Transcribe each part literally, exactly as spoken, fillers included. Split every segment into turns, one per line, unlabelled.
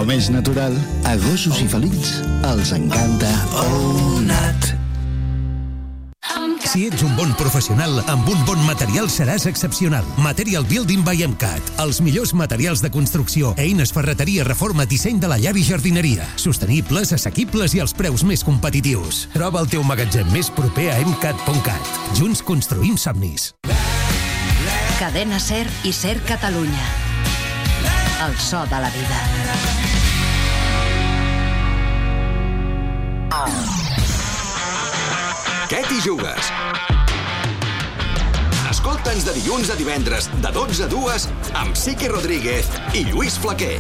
lo més natural, a gossos i felins els encanta Onat.
Si ets un bon professional, amb un bon material seràs excepcional. Material Building by MCAT. Els millors materials de construcció, eines, ferreteria, reforma, disseny de la llar i jardineria. Sostenibles, assequibles i als preus més competitius. Troba el teu magatzem més proper a emcat punt cat. Junts construïm somnis.
Cadena SER i SER Catalunya. El so de la vida.
Què t'hi jugues? Escolta'ns de dilluns a divendres, de dotze a dues, amb Sique Rodríguez i Lluís Flaquer.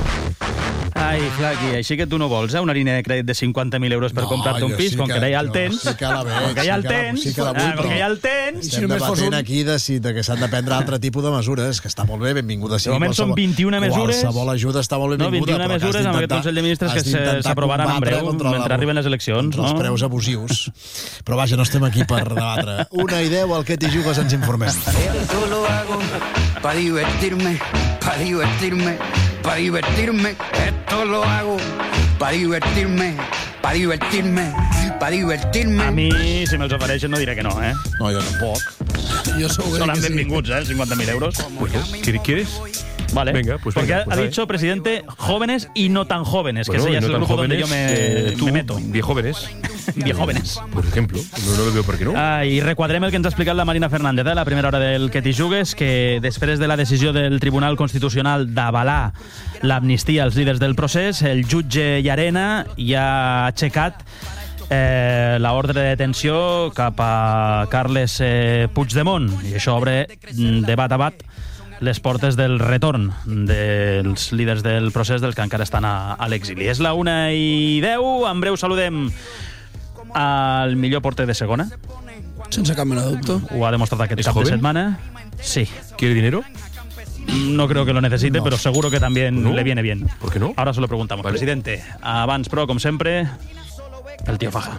Ai, Flaqui, així que tu no vols, eh? Una línia de crèdit de cinquanta mil euros per no, comprar-te un pis, sí com que, que ja el tens.
Sí que la veig,
com que ja el
sí
tens,
sí que la vull,
ah, com que ja el tens...
Estem debatent aquí de, si, de que s'han de prendre altre tipus de mesures, que està molt bé, benvinguda.
De moment són vint-i-una mesures...
Qualsevol ajuda està molt benvinguda.
No, vint-i-una mesures amb aquest Consell de Ministres que s'aprovaran en breu, mentre arriben les eleccions.
Els preus abusius. Però vaja, no estem aquí per debatre. Una i deu, al que t'hi jugues ens informem.
Esto lo hago para divertirme, para divertirme, para divertirme. Esto lo hago para divertirme, para divertirme, para divertirme.
A mi, si me'ls ofereixen, no diré que no, eh?
No, jo tampoc. Jo sou
Són benvinguts, eh? cincuenta mil euros.
¿Qué quieres?
Vale,
venga, pues
porque
venga,
ha,
pues
ha dicho, presidente, jóvenes y no tan jóvenes, bueno, que ese ya es no el grupo jóvenes, donde yo me,
eh, tú,
me meto.
Viejóvenes.
Viejóvenes.
Por ejemplo, no, no lo veo por qué no.
Ah, I requadrem el que ens ha explicat la Marina Fernández, eh, a la primera hora del Que t'hi jugues, que després de la decisió del Tribunal Constitucional d'avalar l'amnistia als líders del procés, el jutge Llarena ja ha aixecat eh, l'ordre de detenció cap a Carles eh, Puigdemont, i això obre debat a bat les portes del retorn dels líders del procés dels que encara estan a, a l'exili. És la una i deu, en breu saludem al millor porter de segona.
Sense cap mena de dubte.
Ho ha demostrat aquest cap
joven?
de setmana. Sí.
¿Quiere dinero?
No creo que lo necesite,
no.
pero seguro que también
¿No?
le viene bien.
¿Por qué no?
Ahora se lo preguntamos. Vale. Presidente, abans, però, com sempre, el tío Faja.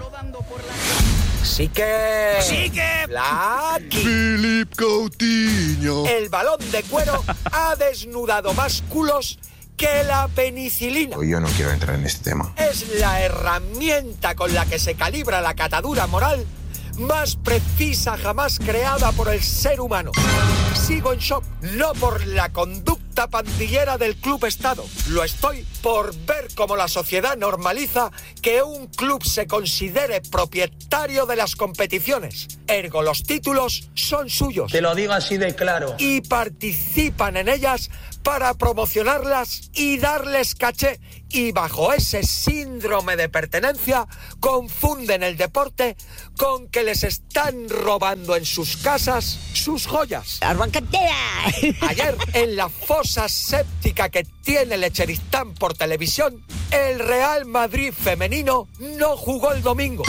Sí que...
Sí que...
Flaqui.
Philip Coutinho.
El balón de cuero ha desnudado más culos que la penicilina.
Yo no quiero entrar en este tema.
Es la herramienta con la que se calibra la catadura moral más precisa jamás creada por el ser humano. Sigo en shock, no por la conducta pandillera del Club Estado. Lo estoy por ver cómo la sociedad normaliza que un club se considere propietario de las competiciones. Ergo, los títulos son suyos.
Te lo digo así de claro.
Y participan en ellas para promocionarlas y darles caché. Y bajo ese síndrome de pertenencia confunden el deporte con que les están robando en sus casas sus joyas.
¡Arbancantera!
Ayer, en la fosa séptica que tiene el Lecheristán por televisión, el Real Madrid femenino no jugó el domingo.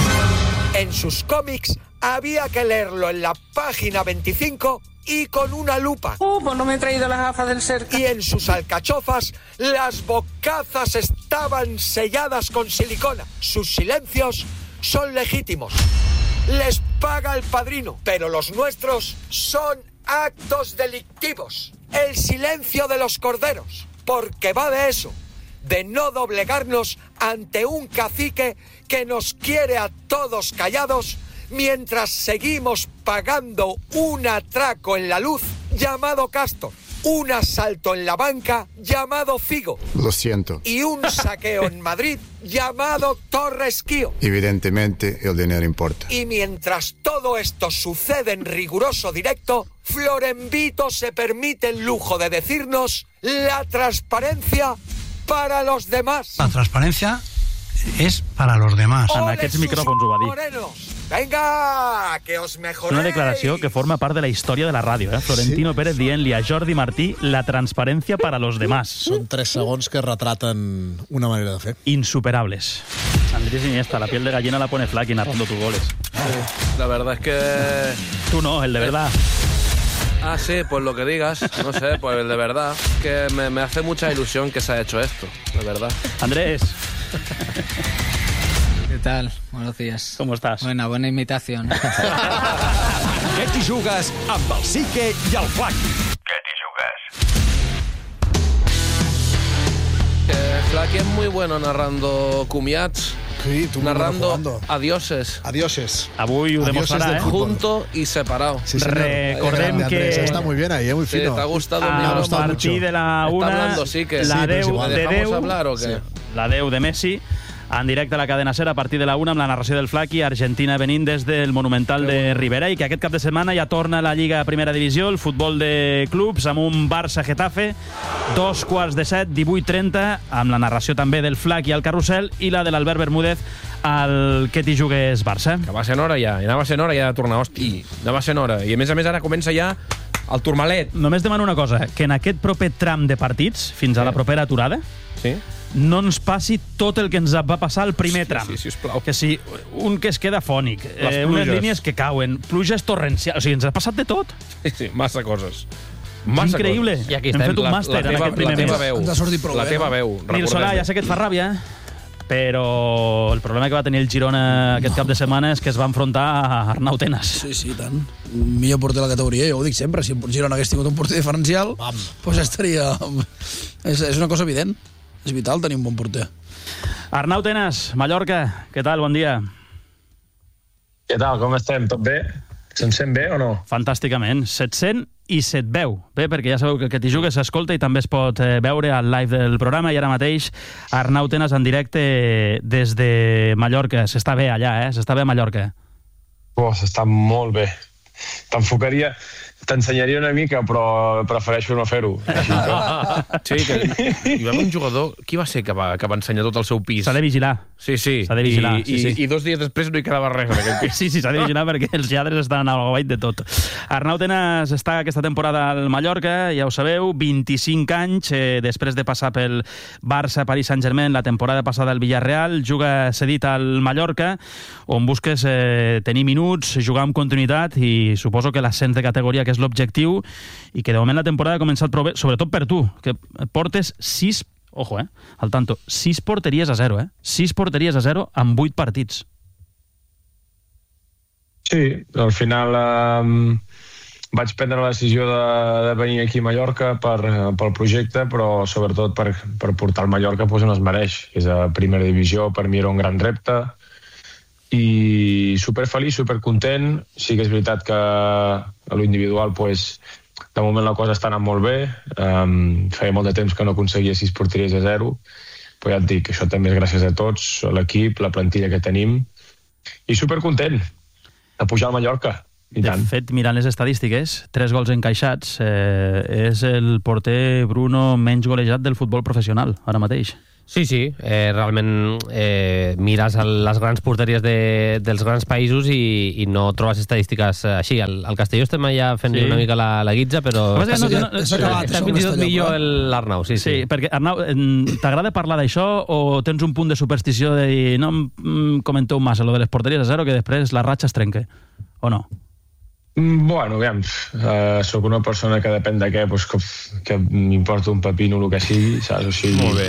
En sus cómics había que leerlo en la página veinticinco y con una lupa.
Uh, pues no me he traído las gafas del cerca.
Y en sus alcachofas las bocazas estaban selladas con silicona. Sus silencios son legítimos. Les paga el padrino, pero los nuestros son actos delictivos. El silencio de los corderos, porque va de eso, de no doblegarnos ante un cacique que nos quiere a todos callados mientras seguimos pagando un atraco en la luz llamado Castor, un asalto en la banca llamado Figo.
Lo siento.
Y un saqueo en Madrid llamado Torre Esquío.
Evidentemente el dinero importa.
Y mientras todo esto sucede en riguroso directo, Florenvito se permite el lujo de decirnos la transparencia para los demás.
La transparencia es para los demás.
En aquests micròfons ho va dir.
Morenos. Venga, que os mejoréis.
Una declaració que forma part de la història de la ràdio, eh? Florentino sí. Pérez dient-li a Jordi Martí la transparència para los demás.
Són tres segons que retraten una manera de fer.
Insuperables. Andrés Iniesta, la piel de gallina la pone Flaqui narrando tus goles.
Sí, la verdad es que...
Tú no, el de verdad.
Ah, sí, pues lo que digas. No sé, pues el de verdad. Que me, me hace mucha ilusión que se haya hecho esto, de verdad.
Andrés.
¿Qué tal? Buenos días.
¿Cómo estás?
Buena, buena imitación.
Què t'hi jugues amb el Sique i el Flaqui? Què t'hi jugues?
Que Flaqui que es muy bueno narrando comiats.
Sí, tú
narrando adioses.
Adioses.
Avui ho demostrarà, eh?
Junto y separado.
Sí,
Recordem
Grande,
que...
Andrés, está muy bien ahí, eh, muy fino.
Sí, ¿te ha gustado?
A partir de la una,
Está hablando, sí, que
la
sí,
deu
igual.
de
¿Dejamos
deu,
hablar o qué?
sí, la deu de Messi, en directe a la cadena SER a partir de la una amb la narració del Flaqui, Argentina venint des del Monumental de Ribera, i que aquest cap de setmana ja torna a la Lliga Primera Divisió, el futbol de clubs, amb un Barça-Getafe, dos quarts de set, divuit trenta, amb la narració també del Flaqui al carrusel i la de l'Albert Bermúdez al Que t'hi jugues Barça.
Que va sent hora ja, i anava sent hora ja de tornar, hosti, anava sent hora. I a més a més ara comença ja el Tourmalet.
Només demano una cosa, que en aquest proper tram de partits, fins a la propera aturada,
sí,
no ens passi tot el que ens va passar al primer tram.
Sí, sí, sisplau.
Que si un que es queda fònic, eh,
pluges.
unes línies que cauen, pluges torrencials... O sigui, ens ha passat de tot.
Sí, sí, massa coses.
Massa increïble.
Coses. I aquí
Hem
estem.
fet un
La,
màster
la teva,
en aquest primer
la teva
mes.
veu.
Ens ha sortit prou
la
bé,
teva
no?
veu.
Nil Solà, ja sé que et fa ràbia, però el problema que va tenir el Girona aquest cap de setmana és que es va enfrontar a Arnau Tenas.
Sí, sí, tant. Millor porter de la categoria, jo ho dic sempre. Si el Girona hagués tingut un porter diferencial, doncs ja estaria... És, és una cosa evident. És vital tenir un bon porter.
Arnau Tenas, Mallorca, què tal? Bon dia.
Què tal, com estem? Tot bé? Se'm sent bé o no?
Fantàsticament. Se't sent i se't veu. Bé, perquè ja sabeu que el Que t'hi jugues s'escolta i també es pot veure al live del programa, i ara mateix Arnau Tenas en directe des de Mallorca. S'està bé allà, eh? S'està bé a Mallorca.
Oh, s'està molt bé. T'enfocaria... T'ensenyaria una mica, però prefereixo no fer-ho.
Sí, que hi va haver un jugador... Qui va ser que va, que va ensenyar tot el seu pis?
S'ha de vigilar.
Sí, sí.
S'ha de vigilar,
I,
sí, sí.
I, I dos dies després no hi quedava res en aquell pis.
Sí, sí, s'ha de vigilar perquè els lladres estan al guait de tot. Arnau Tenas està aquesta temporada al Mallorca, ja ho sabeu, vint-i-cinc anys, eh, després de passar pel Barça, Paris Saint-Germain, la temporada passada al Villarreal, juga cedit al Mallorca, on busques eh, tenir minuts, jugar amb continuïtat, i suposo que l'ascens de categoria, que és l'objectiu, i que de moment la temporada ha començat prou bé, sobretot per tu, que portes sis, ojo, eh, al tanto, sis porteries a zero, eh? Sis porteries a zero amb vuit partits.
Sí, al final eh, vaig prendre la decisió de, de venir aquí a Mallorca per, pel projecte, però sobretot per, per portar el Mallorca pues, on es mereix, que és a primera divisió. Per mi era un gran repte i superfeliç, supercontent. Sí que és veritat que a l'individual pues, de moment la cosa està anant molt bé. Um, feia molt de temps que no aconseguia sis porteries a zero, però ja et dic, això també és gràcies a tots, a l'equip, la plantilla que tenim, i supercontent de pujar al Mallorca. I
de
tant.
fet, mirant les estadístiques, tres gols encaixats, eh, és el porter Bruno menys golejat del futbol professional, ara mateix.
Sí, sí, eh, realment eh, mires les grans porteries de, dels grans països i, i no trobes estadístiques així. Al, al Castelló estem allà fent sí. una mica la, la guitza, però
no, no, no, no,
està,
acabat,
està fins i tot millor l'Arnau. Sí, sí.
sí, perquè Arnau, t'agrada parlar d'això o tens un punt de superstició de dir no em comenteu massa lo de les porteries a zero que després la ratxa es trenca, o no?
Bueno, aviam, uh, soc una persona que depèn de què, pues, que, que m'importa un pepino el que sigui, saps? O sigui,
molt bé.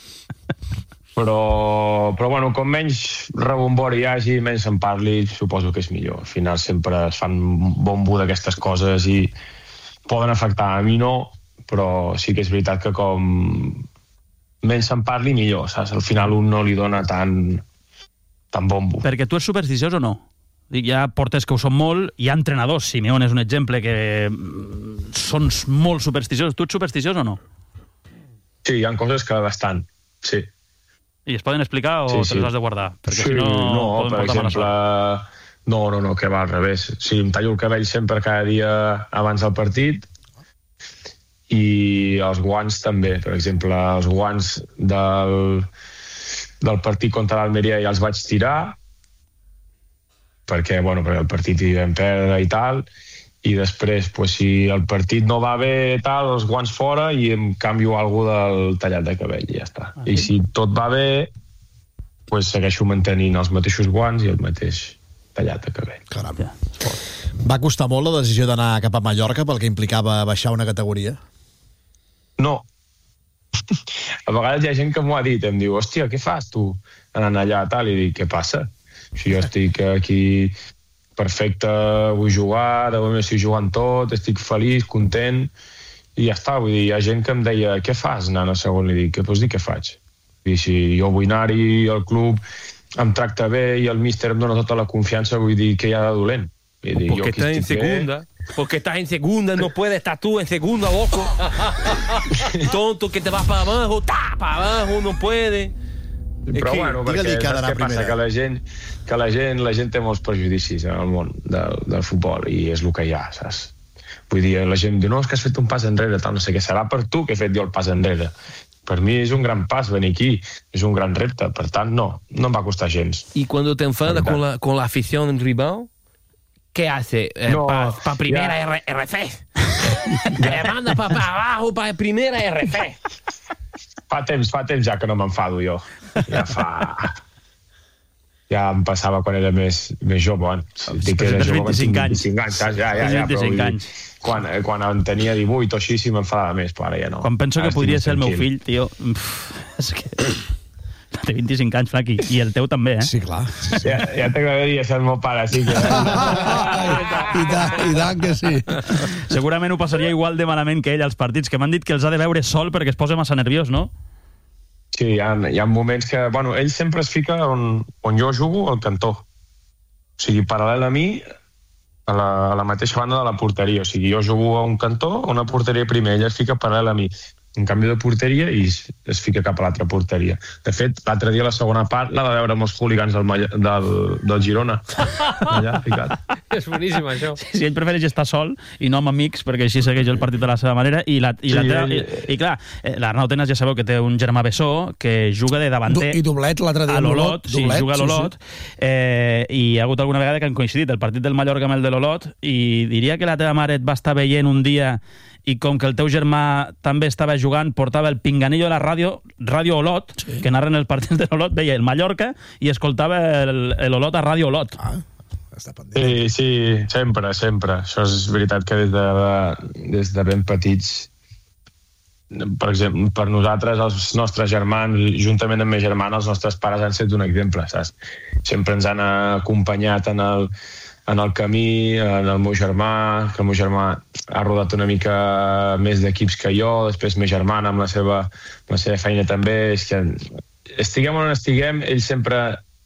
Però, però bueno, com menys rebombori hi hagi, menys se'n parli, suposo que és millor. Al final sempre es fan bombo d'aquestes coses i poden afectar. A mi no, però sí que és veritat que com menys se'n parli, millor, saps? Al final un no li dona tant, tant bombo.
Perquè tu ets supersticiós o no? Dic, hi ha porters que ho són molt, hi ha entrenadors, Simeone és un exemple, que són molt supersticiosos. Tu ets supersticiós o no?
Sí, hi ha coses que bastant, sí.
I es poden explicar o sí, sí. te les has de guardar? Perquè
sí,
si no,
no per exemple, no, no, no, que va al revés. Sí, em tallo el cabell sempre cada dia abans del partit i els guants també. Per exemple, els guants del, del partit contra l'Almeria ja els vaig tirar perquè, bueno, perquè el partit hi vam perdre i tal, i després, pues, si el partit no va bé, tal, els guants fora i em canvio alguna del tallat de cabell i ja està. Ah, sí? I si tot va bé, pues, segueixo mantenint els mateixos guants i el mateix tallat de cabell.
Caram. Ja. Va costar molt la decisió d'anar cap a Mallorca pel que implicava baixar una categoria?
No. A vegades hi ha gent que m'ho ha dit, em diu, hòstia, què fas tu anant allà, tal, i dic, què passa? Si jo estic aquí perfecte, vull jugar, de moment estic jugant tot, estic feliç, content, i ja està. Vull dir, hi ha gent que em deia, què fas anant a segon? Li dic, què pots dir què faig? I si jo vull anar-hi, el club em tracta bé i el míster em dona tota la confiança, vull dir que hi ha de dolent. Vull dir,
porque estás en segunda, porque estás en segunda, no puedes estar tú en segunda, loco. Tonto, que te vas para abajo, ta, para abajo, no puede.
Però
que,
bueno, perquè saps què passa? Que la gent, que la gent, la gent té molts prejudicis en el món del, del futbol i és el que hi ha, saps? Vull dir, la gent diu, no, és que has fet un pas enrere, tal, no sé què, serà per tu que he fet jo el pas enrere. Per mi és un gran pas venir aquí, és un gran repte, per tant, no, no em va costar gens.
I quan te enfadas con la, con la afición en rival, ¿qué hace? Eh,
No,
para pa primera
ya.
R- RF. Me manda para pa abajo, para primera R F.
Fa temps, fa temps ja que no m'enfado jo. Ja fa... Ja em passava quan era més, més jove. Dic que era jove,
vint-i-cinc anys.
vint-i-cinc anys, saps? Ja, ja, ja, però
vint-i-cinc
vull dir,
anys.
Quan, quan en tenia divuit o així, sí m'enfadava més, però ara ja no.
Quan penso que
Ara
podria
estic
ser el meu
tranquil.
fill, tio... Uf, és que... Té vint-i-cinc anys, Flaqui, i el teu també, eh?
Sí, clar.
Ja, ja t'agradaria ser el meu pare, sí que...
I tant, i tant que sí.
Segurament ho passaria igual de malament que ell als partits, que m'han dit que els ha de veure sol perquè es posa massa nerviós, no?
Sí, hi ha, hi ha moments que... Bueno, ell sempre es fica on, on jo jugo al cantó. O sigui, paral·lel a mi, a la, a la mateixa banda de la porteria. O sigui, jo jugo a un cantó, a una porteria primer, ell es fica paral·lel a mi. Un canvi de porteria i es, es fica cap a l'altra porteria. De fet, l'altre dia la segona part la va veure amb els hooligans del, Mall- del, del Girona. Allà, ficat.
És boníssim, això.
Sí, sí, ell prefereix estar sol i no amb amics, perquè així segueix el partit de la seva manera. I, la, i,
Sí,
la teva, i,
ell-
i clar, eh, l'Arnau Tenas ja sabeu que té un germà bessó que juga de davanter...
Du- i doblet l'altre dia
a
amb
l'Olot,
l'Olot,
sí,
doblet,
juga a
sí,
l'Olot. Eh, I hi ha hagut alguna vegada que han coincidit el partit del Mallorca amb el de l'Olot i diria que la teva mare et va estar veient un dia i com que el teu germà també estava jugant, portava el pinganillo de la ràdio, Ràdio Olot, sí. que narren el partit de l'Olot, veia el Mallorca i escoltava el, el Olot a Ràdio Olot.
Ah,
Sí, sí, sempre, sempre. Això és veritat que des de, des de ben petits, per exemple, per nosaltres, els nostres germans, juntament amb mes germana, els nostres pares han estat un exemple, saps? Sempre ens han acompanyat en el, en el camí, en el meu germà, que el meu germà ha rodat una mica més d'equips que jo, després mes germana amb la seva, amb la seva feina també. És que estiguem on estiguem, ells sempre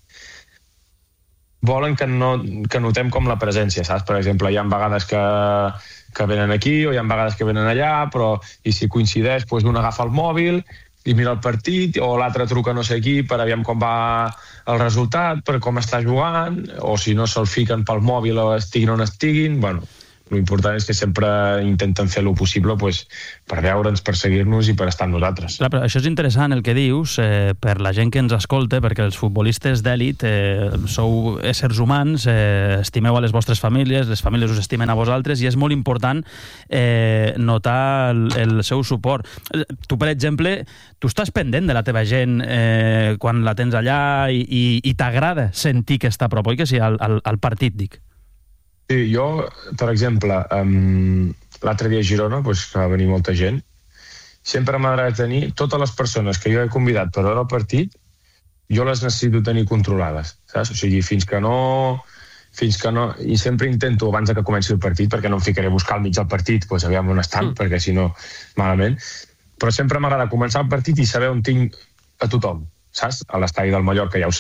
volen que, no, que notem com la presència, saps? Per exemple, hi ha vegades que, que venen aquí o hi ha vegades que venen allà, però i si coincideix, doncs un agafa el mòbil i mira el partit, o l'altre truca no sé qui per aviam com va el resultat, per com està jugant, o si no se'l fiquen pel mòbil o estiguin on estiguin. Bueno, l'important és que sempre intenten fer el possible pues, per veure'ns, per seguir-nos i per estar amb nosaltres.
Clar, però això és interessant el que dius eh, per la gent que ens escolta, perquè els futbolistes d'èlit eh, sou éssers humans, eh, estimeu a les vostres famílies, les famílies us estimen a vosaltres i és molt important eh, notar el, el seu suport. Tu, per exemple, tu estàs pendent de la teva gent eh, quan la tens allà i, i, i t'agrada sentir que està a prop, oi que sí, al, al, al partit, dic?
Sí, jo, per exemple, um, l'altre dia a Girona, doncs, que va venir molta gent, sempre m'agrada tenir totes les persones que jo he convidat per veure el partit, jo les necessito tenir controlades, saps? O sigui, fins que no... Fins que no... I sempre intento, abans de que comenci el partit, perquè no em ficaré a buscar al mig del partit, doncs aviam on estan, mm. perquè si no, malament. Però sempre m'agrada començar el partit i saber on tinc a tothom, saps? A l'estadi del Mallorca ja ho